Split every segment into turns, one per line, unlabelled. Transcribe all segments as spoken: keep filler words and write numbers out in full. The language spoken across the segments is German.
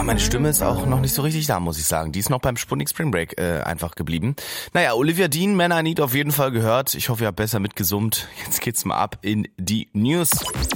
meine Stimme ist auch noch nicht so richtig da, muss ich sagen. Die ist noch beim Sputnik Spring Break äh, einfach geblieben. Naja, Olivia Dean, Man I Need auf jeden Fall gehört. Ich hoffe, ihr habt besser mitgesummt. Jetzt geht's mal ab in die News.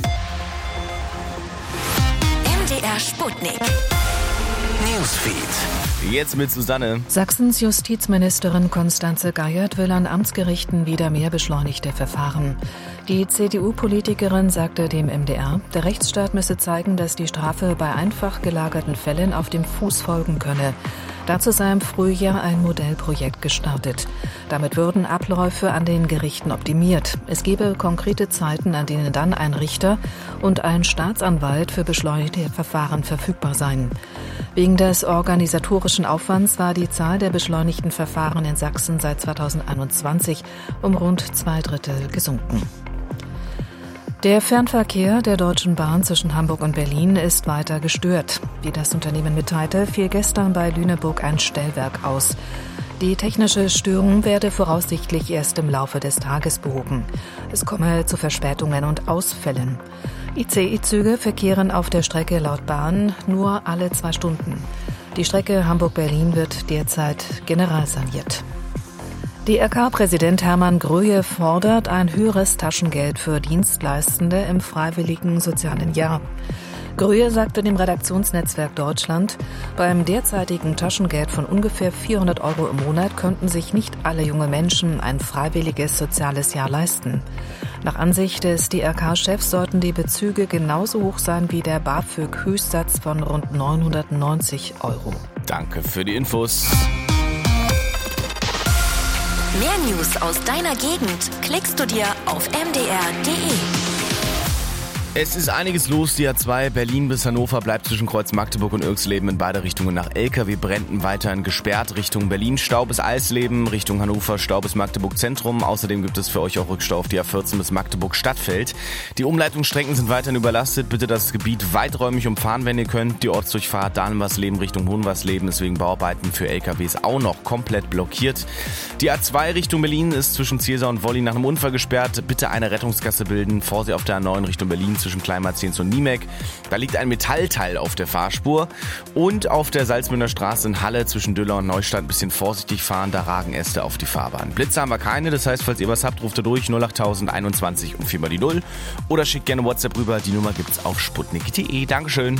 M D R Sputnik Newsfeed.
Jetzt mit Susanne.
Sachsens Justizministerin Constanze Geiert will an Amtsgerichten wieder mehr beschleunigte Verfahren. Die C D U-Politikerin sagte dem M D R, der Rechtsstaat müsse zeigen, dass die Strafe bei einfach gelagerten Fällen auf dem Fuß folgen könne. Dazu sei im Frühjahr ein Modellprojekt gestartet. Damit würden Abläufe an den Gerichten optimiert. Es gebe konkrete Zeiten, an denen dann ein Richter und ein Staatsanwalt für beschleunigte Verfahren verfügbar seien. Wegen des organisatorischen Aufwands war die Zahl der beschleunigten Verfahren in Sachsen seit zweitausendeinundzwanzig um rund zwei Drittel gesunken. Der Fernverkehr der Deutschen Bahn zwischen Hamburg und Berlin ist weiter gestört. Wie das Unternehmen mitteilte, fiel gestern bei Lüneburg ein Stellwerk aus. Die technische Störung werde voraussichtlich erst im Laufe des Tages behoben. Es komme zu Verspätungen und Ausfällen. I C E-Züge verkehren auf der Strecke laut Bahn nur alle zwei Stunden. Die Strecke Hamburg-Berlin wird derzeit generalsaniert. D R K-Präsident Hermann Gröhe fordert ein höheres Taschengeld für Dienstleistende im freiwilligen sozialen Jahr. Gröhe sagte dem Redaktionsnetzwerk Deutschland, beim derzeitigen Taschengeld von ungefähr vierhundert Euro im Monat könnten sich nicht alle junge Menschen ein freiwilliges soziales Jahr leisten. Nach Ansicht des D R K-Chefs sollten die Bezüge genauso hoch sein wie der BAföG-Höchstsatz von rund neunhundertneunzig Euro.
Danke für die Infos.
Mehr News aus deiner Gegend klickst du dir auf m d r punkt d e.
Es ist einiges los. Die A zwei Berlin bis Hannover bleibt zwischen Kreuz Magdeburg und Irksleben in beide Richtungen nach L K W-Bränden weiterhin gesperrt. Richtung Berlin Stau bis Eisleben, Richtung Hannover Stau bis Magdeburg Zentrum. Außerdem gibt es für euch auch Rückstau auf die A vierzehn bis Magdeburg Stadtfeld. Die Umleitungsstrecken sind weiterhin überlastet. Bitte das Gebiet weiträumig umfahren, wenn ihr könnt. Die Ortsdurchfahrt Dahlenwarsleben Richtung Hohenwarsleben ist wegen Bauarbeiten für L K Ws auch noch komplett blockiert. Die A zwei Richtung Berlin ist zwischen Zielsau und Wolli nach einem Unfall gesperrt. Bitte eine Rettungsgasse bilden. Vorseh auf der A neun Richtung Berlin zwischen Kleinmarzens und Niemek. Da liegt ein Metallteil auf der Fahrspur. Und auf der Salzmünder Straße in Halle zwischen Döller und Neustadt ein bisschen vorsichtig fahren, da ragen Äste auf die Fahrbahn. Blitze haben wir keine, das heißt, falls ihr was habt, ruft ihr durch null acht einundzwanzig und viermal die Null oder schickt gerne WhatsApp rüber, die Nummer gibt's auf sputnik punkt d e. Dankeschön.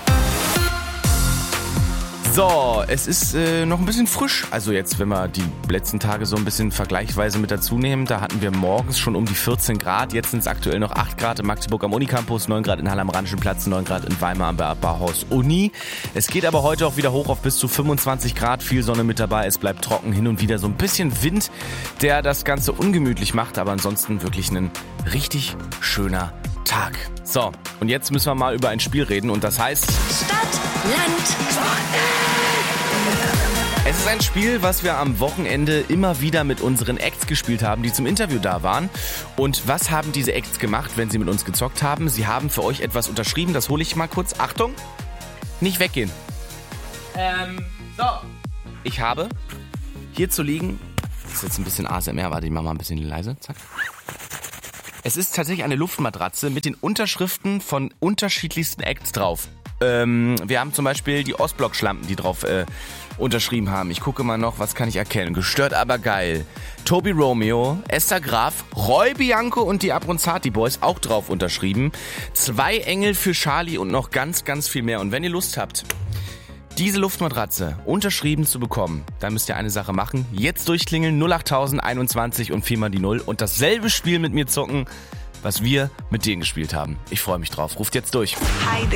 So, es ist äh, noch ein bisschen frisch. Also jetzt, wenn wir die letzten Tage so ein bisschen vergleichsweise mit dazu nehmen, da hatten wir morgens schon um die vierzehn Grad. Jetzt sind es aktuell noch acht Grad in Magdeburg am Unicampus, neun Grad in Halle am Rheinischen-Platz, neun Grad in Weimar am Bauhaus Uni. Es geht aber heute auch wieder hoch auf bis zu fünfundzwanzig Grad. Viel Sonne mit dabei. Es bleibt trocken, hin und wieder so ein bisschen Wind, der das Ganze ungemütlich macht. Aber ansonsten wirklich ein richtig schöner Tag. So, und jetzt müssen wir mal über ein Spiel reden und das heißt
Stadt, Land, Sputnik.
Es ist ein Spiel, was wir am Wochenende immer wieder mit unseren Acts gespielt haben, die zum Interview da waren. Und was haben diese Acts gemacht, wenn sie mit uns gezockt haben? Sie haben für euch etwas unterschrieben, das hole ich mal kurz. Achtung, nicht weggehen. Ähm, so. Ich habe hier zu liegen, das ist jetzt ein bisschen A S M R, warte, ich mach mal ein bisschen leise, zack. Es ist tatsächlich eine Luftmatratze mit den Unterschriften von unterschiedlichsten Acts drauf. Ähm, wir haben zum Beispiel die Ostblock-Schlampen, die drauf äh, unterschrieben haben. Ich gucke mal noch, was kann ich erkennen? Gestört, aber geil. Tobi Romeo, Esther Graf, Roy Bianco und die Abronzati Boys auch drauf unterschrieben. Zwei Engel für Charlie und noch ganz, ganz viel mehr. Und wenn ihr Lust habt, diese Luftmatratze unterschrieben zu bekommen, dann müsst ihr eine Sache machen. Jetzt durchklingeln null acht einundzwanzig und viermal die Null und dasselbe Spiel mit mir zocken, was wir mit denen gespielt haben. Ich freue mich drauf. Ruft jetzt durch.